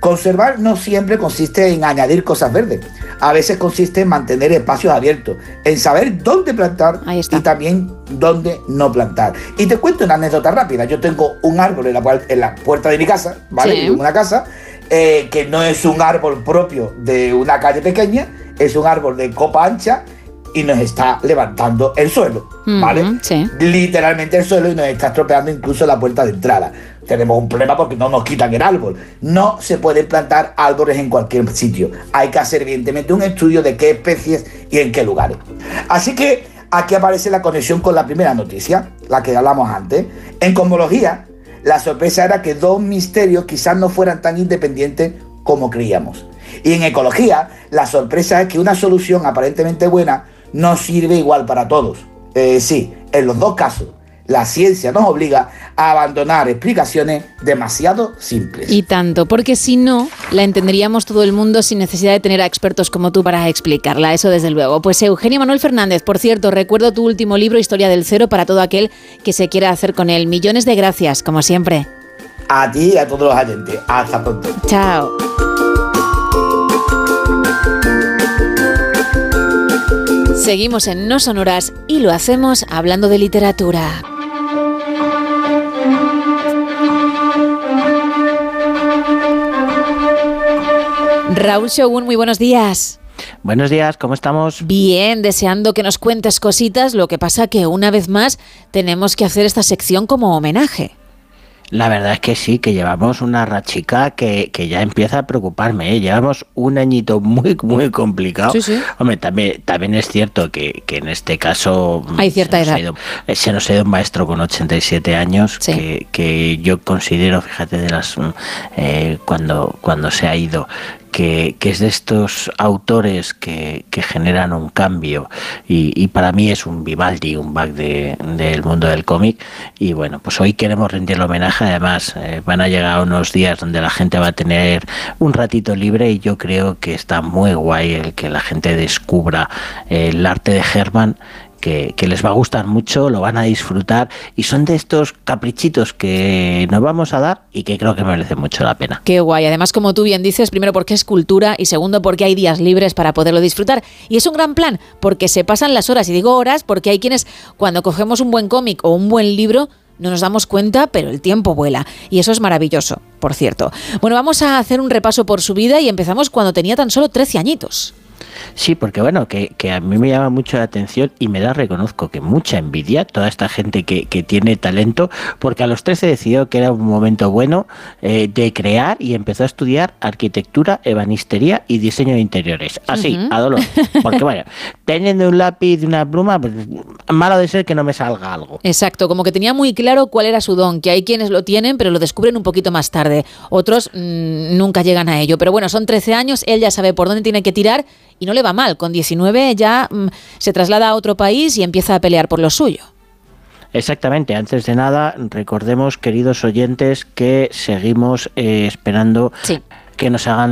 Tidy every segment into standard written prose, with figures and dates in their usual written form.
Conservar no siempre consiste en añadir cosas verdes. A veces consiste en mantener espacios abiertos, en saber dónde plantar y también dónde no plantar. Y te cuento una anécdota rápida. Yo tengo un árbol en la puerta de mi casa, ¿vale? Sí. En una casa que no es un árbol propio de una calle pequeña, es un árbol de copa ancha y nos está levantando el suelo, ¿vale? Sí. Literalmente el suelo, y nos está estropeando incluso la puerta de entrada. Tenemos un problema porque no nos quitan el árbol. No se pueden plantar árboles en cualquier sitio. Hay que hacer evidentemente un estudio de qué especies y en qué lugares. Así que aquí aparece la conexión con la primera noticia, la que hablamos antes. En cosmología, la sorpresa era que dos misterios quizás no fueran tan independientes como creíamos. Y en ecología, la sorpresa es que una solución aparentemente buena no sirve igual para todos. Sí, en los dos casos, la ciencia nos obliga a abandonar explicaciones demasiado simples. Y tanto, porque si no, la entenderíamos todo el mundo sin necesidad de tener a expertos como tú para explicarla, eso desde luego. Pues Eugenio Manuel Fernández, por cierto, recuerdo tu último libro, Historia del Cero, para todo aquel que se quiera hacer con él. Millones de gracias, como siempre. A ti y a todos los oyentes. Hasta pronto. Chao. Seguimos en No Sonoras y lo hacemos hablando de literatura. Raúl Shogun, muy buenos días. Buenos días, ¿cómo estamos? Bien, deseando que nos cuentes cositas, lo que pasa que una vez más tenemos que hacer esta sección como homenaje. La verdad es que sí, que llevamos una rachica que ya empieza a preocuparme, ¿eh? Llevamos un añito muy complicado. Sí, sí. Hombre, también es cierto que en este caso hay cierta edad. Se nos ha ido un maestro con 87 años, sí. que yo considero, fíjate, de las cuando se ha ido, que es de estos autores que generan un cambio, y para mí es un Vivaldi, un Bach del mundo del cómic. Y bueno, pues hoy queremos rendirle homenaje. Además, van a llegar unos días donde la gente va a tener un ratito libre, y yo creo que está muy guay el que la gente descubra el arte de Hermann, que les va a gustar mucho, lo van a disfrutar, y son de estos caprichitos que nos vamos a dar y que creo que merecen mucho la pena. Qué guay. Además, como tú bien dices, primero porque es cultura y segundo porque hay días libres para poderlo disfrutar. Y es un gran plan porque se pasan las horas, y digo horas porque hay quienes cuando cogemos un buen cómic o un buen libro no nos damos cuenta, pero el tiempo vuela. Y eso es maravilloso, por cierto. Bueno, vamos a hacer un repaso por su vida y empezamos cuando tenía tan solo 13 añitos. Sí, porque bueno, que a mí me llama mucho la atención y me da, reconozco que mucha envidia toda esta gente que tiene talento, porque a los 13 decidió que era un momento bueno de crear, y empezó a estudiar arquitectura, ebanistería y diseño de interiores. Así, a dolor. Porque bueno, teniendo un lápiz y una pluma, pues malo de ser que no me salga algo. Exacto, como que tenía muy claro cuál era su don, que hay quienes lo tienen pero lo descubren un poquito más tarde. Otros nunca llegan a ello. Pero bueno, son 13 años, él ya sabe por dónde tiene que tirar y no le va mal. Con 19 ya se traslada a otro país y empieza a pelear por lo suyo. Exactamente. Antes de nada, recordemos, queridos oyentes, que seguimos esperando que nos hagan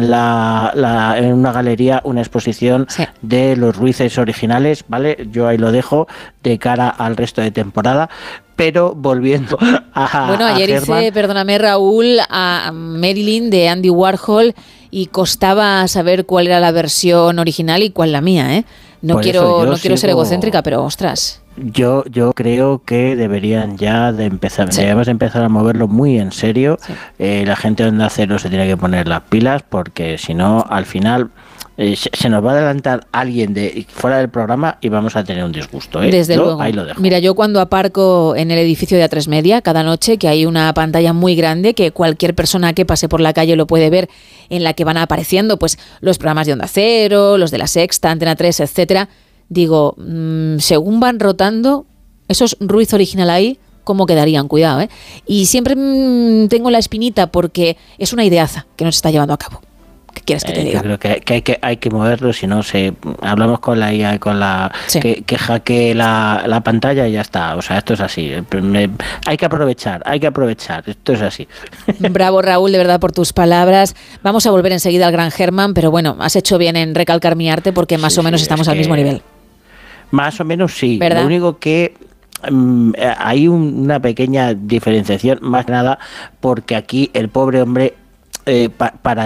en una galería una exposición de los Ruices originales, ¿vale? Yo ahí lo dejo de cara al resto de temporada. Pero volviendo a Bueno, ayer hice, perdóname Raúl, a Marilyn de Andy Warhol, y costaba saber cuál era la versión original y cuál la mía, ¿eh? No quiero ser egocéntrica, pero ostras. Yo creo que deberían ya deberíamos empezar a moverlo muy en serio. La gente de Onda Cero se tiene que poner las pilas, porque si no, al final se nos va a adelantar alguien de fuera del programa y vamos a tener un disgusto, ¿eh? Desde luego. Ahí lo dejo. Mira, yo cuando aparco en el edificio de A3 Media cada noche, que hay una pantalla muy grande que cualquier persona que pase por la calle lo puede ver, en la que van apareciendo pues los programas de Onda Cero, los de La Sexta, Antena 3, etcétera, digo, según van rotando esos Ruiz original ahí, ¿cómo quedarían? Cuidado, ¿eh? Y siempre tengo la espinita porque es una ideaza que nos está llevando a cabo. ¿Qué quieres que te diga? Yo creo que hay que moverlo, si no hablamos con la IA, que hackee la pantalla y ya está. O sea, esto es así. Hay que aprovechar, esto es así. Bravo, Raúl, de verdad, por tus palabras. Vamos a volver enseguida al gran Hermann, pero bueno, has hecho bien en recalcar mi arte porque más o menos estamos al mismo nivel. Más o menos sí. ¿Verdad? Lo único que hay una pequeña diferenciación, más que nada porque aquí el pobre hombre para